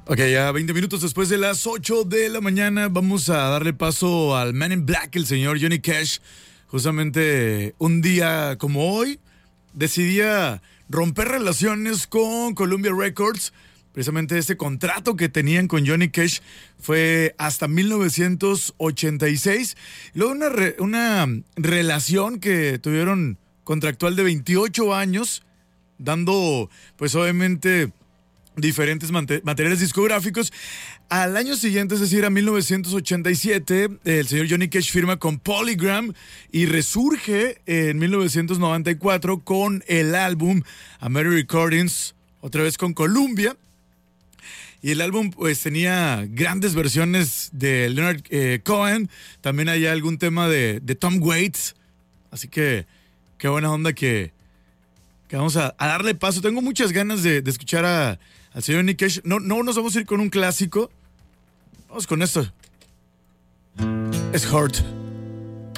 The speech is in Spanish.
Ok, ya 20 minutos después de las 8 de la mañana vamos a darle paso al Man in Black, el señor Johnny Cash. Justamente un día como hoy decidía romper relaciones con Columbia Records. Precisamente este contrato que tenían con Johnny Cash fue hasta 1986. Luego una relación que tuvieron contractual de 28 años, dando pues obviamente diferentes materiales discográficos. Al año siguiente, es decir, a 1987, el señor Johnny Cash firma con Polygram y resurge en 1994 con el álbum American Recordings, otra vez con Columbia. Y el álbum pues tenía grandes versiones de Leonard Cohen, también hay algún tema de Tom Waits, así que qué buena onda que vamos a darle paso. Tengo muchas ganas de escuchar al señor Nick Cash. No nos vamos a ir con un clásico. Vamos con esto. Es Hurt.